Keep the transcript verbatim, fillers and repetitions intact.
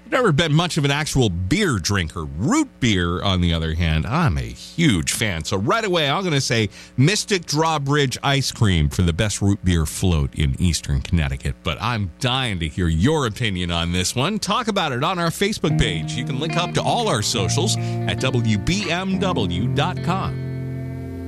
Never been much of an actual beer drinker. Root beer, on the other hand, I'm a huge fan. So right away, I'm going to say Mystic Drawbridge Ice Cream for the best root beer float in Eastern Connecticut. But I'm dying to hear your opinion on this one. Talk about it on our Facebook page. You can link up to all our socials at W B M W dot com.